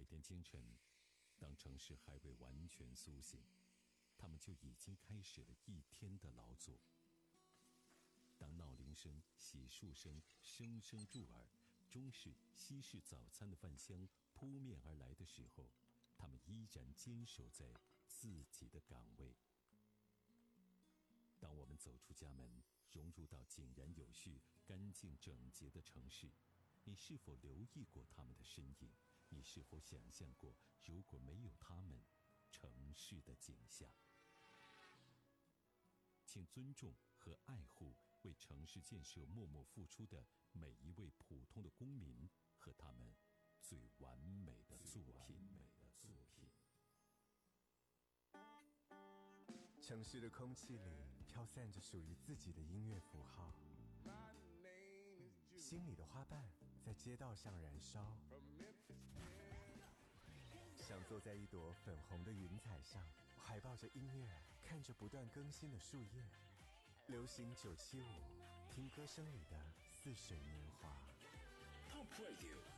天清晨，当城市还未完全苏醒，他们就已经开始了一天的劳作。当闹铃声、洗漱声声声入耳，中式、西式早餐的饭香扑面而来的时候，他们依然坚守在自己的岗位。当我们走出家门，融入到井然有序、干净整洁的城市，你是否留意过他们的身影？你是否想象过，如果没有他们，城市的景象？请尊重和爱护为城市建设默默付出的每一位普通的公民和他们最完美的作品。 城市的空气里飘散着属于自己的音乐符号，心里的花瓣在街道上燃烧，想坐在一朵粉红的云彩上，怀抱着音乐，看着不断更新的树叶。流行975，听歌声里的似水年华。 Pop Radio